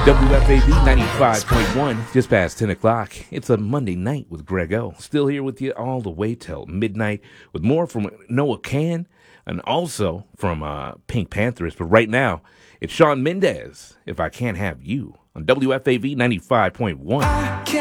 WFAB 95.1, just past 10 o'clock. It's a Monday night with Greg O. Still here with you all the way till midnight with more from Noah Kahan and also from Pink Panthers. But right now, it's Shawn Mendes, If I Can't Have You, on WFAB 95.1.